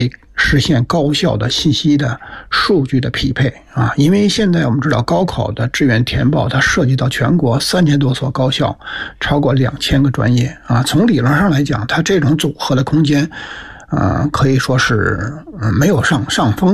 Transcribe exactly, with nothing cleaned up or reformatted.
实现高效的信息的数据的匹配啊，因为现在我们知道高考的志愿填报，它涉及到全国三千多所高校，超过两千个专业啊。从理论上来讲，它这种组合的空间，呃，可以说是没有上上风。